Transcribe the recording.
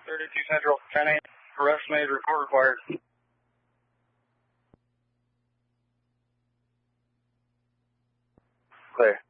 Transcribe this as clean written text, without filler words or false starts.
32 Central, 10-8, arrest made, report required. Clear.